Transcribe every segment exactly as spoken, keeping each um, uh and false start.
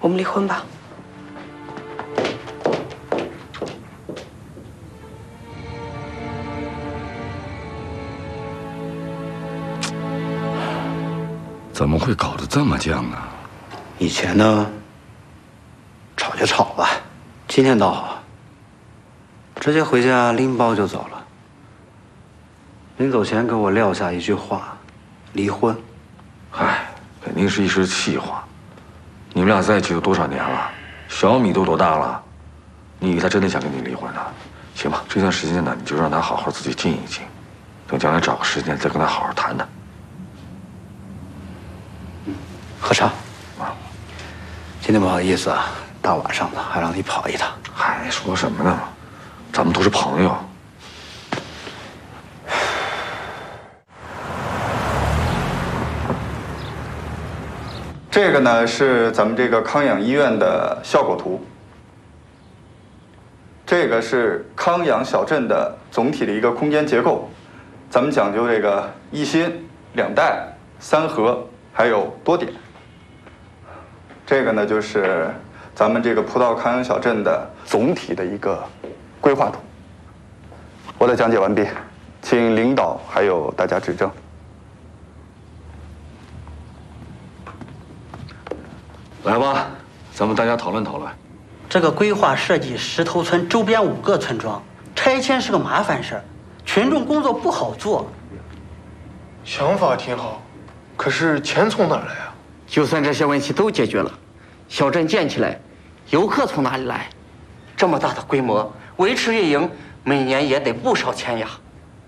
我们离婚吧。 怎么会搞得这么僵呢？ 以前呢，吵就吵吧，今天倒好，直接回家拎包就走了。临走前给我撂下一句话：离婚。 唉，肯定是一时气话。你们俩在一起有多少年了？小米都多大了？你以为他真的想跟你离婚呢？行吧，这段时间呢，你就让他好好自己静一静，等将来找个时间再跟他好好谈谈。 嗯，喝茶。啊，今天不好意思啊，大晚上的还让你跑一趟。 嗨，说什么呢？咱们都是朋友。 这个呢是咱们这个康养医院的效果图，这个是康养小镇的总体的一个空间结构。咱们讲究这个一心、两带、三合，还有多点。这个呢就是咱们这个葡萄康养小镇的总体的一个规划图。我的讲解完毕，请领导还有大家指正。 来吧，咱们大家讨论讨论。 这个规划设计石头村周边五个村庄，拆迁是个麻烦事儿，群众工作不好做。 想法挺好，可是钱从哪来啊？ 就算这些问题都解决了，小镇建起来，游客从哪里来？这么大的规模，维持运营，每年也得不少钱呀。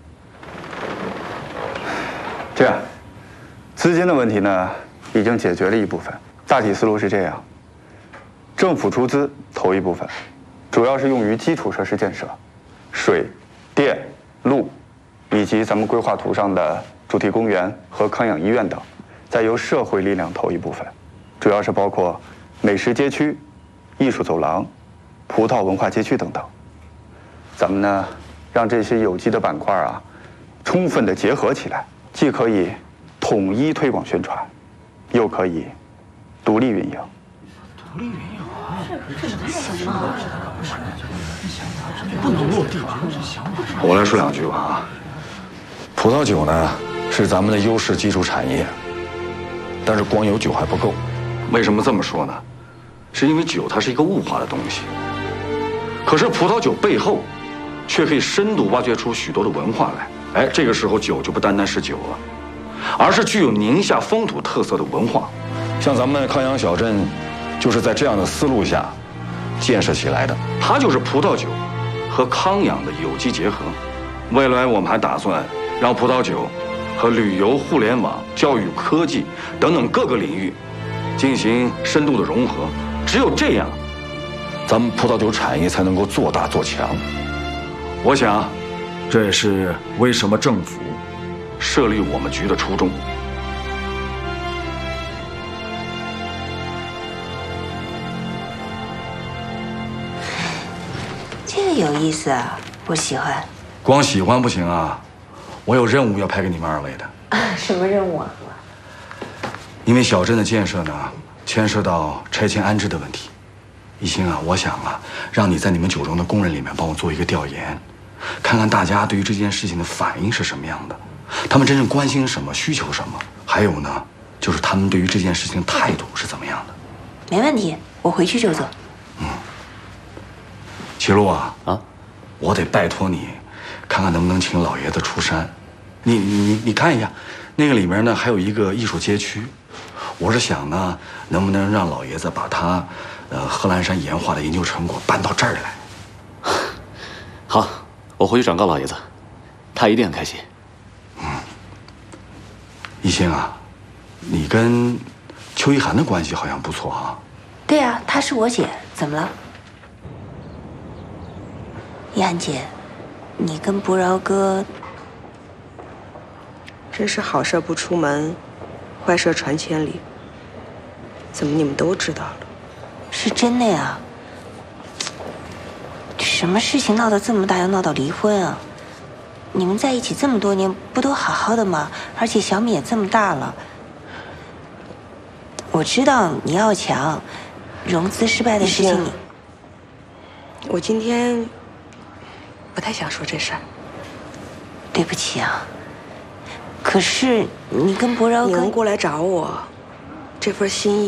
这样，资金的问题呢，已经解决了一部分。大体思路是这样：政府出资投一部分，主要是用于基础设施建设，水、电、路，以及咱们规划图上的主题公园和康养医院等；再由社会力量投一部分，主要是包括美食街区、艺术走廊、葡萄文化街区等等。咱们呢，让这些有机的板块啊，充分的结合起来，既可以统一推广宣传，又可以独立运营。 独立运营， 这是什么？ 不能落地。 我来说两句吧啊。葡萄酒呢是咱们的优势基础产业，但是光有酒还不够。为什么这么说呢？是因为酒它是一个物化的东西，可是葡萄酒背后却可以深度挖掘出许多的文化来。哎，这个时候酒就不单单是酒了，而是具有宁夏风土特色的文化。像咱们康养小镇，就是在这样的思路下建设起来的。它就是葡萄酒和康养的有机结合。未来我们还打算让葡萄酒和旅游、互联网、教育、科技等等各个领域进行深度的融合。只有这样，咱们葡萄酒产业才能够做大做强。我想，这也是为什么政府设立我们局的初衷。 这个有意思啊，我喜欢。 光喜欢不行啊，我有任务要派给你们二位的。 啊，什么任务啊？ 因为小镇的建设呢，牵涉到拆迁安置的问题。一心啊，我想啊，让你在你们酒庄的工人里面帮我做一个调研，看看大家对于这件事情的反应是什么样的，他们真正关心什么，需求什么，还有呢，就是他们对于这件事情的态度是怎么样的。 没问题，我回去就做。 嗯。齐路啊啊，我得拜托你，看看能不能请老爷子出山。你你你看一下，那个里面呢还有一个艺术街区，我是想呢，能不能让老爷子把他，呃，贺兰山岩画的研究成果搬到这儿来？ 好，我回去转告老爷子，他一定很开心。 嗯，一心啊，你跟邱一涵的关系好像不错啊。 对啊，她是我姐，怎么了？一涵姐，你跟不饶哥， 真是好事不出门，坏事传千里。怎么你们都知道了？ 是真的呀？什么事情闹得这么大，要闹到离婚啊？你们在一起这么多年，不都好好的吗？而且小米也这么大了。我知道你要强， 融资失败的事情你， 我今天不太想说这事儿。 对不起啊。可是你跟博饶哥， 你能过来找我，这份心意